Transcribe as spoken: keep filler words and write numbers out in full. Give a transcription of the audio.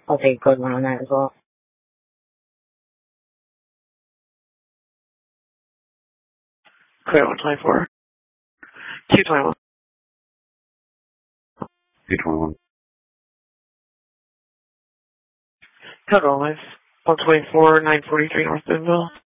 I'll take code one on that as well. Clear one twenty-four. two twenty-one. two twenty-one. Code one life. one twenty-four, nine forty-three North Boonville.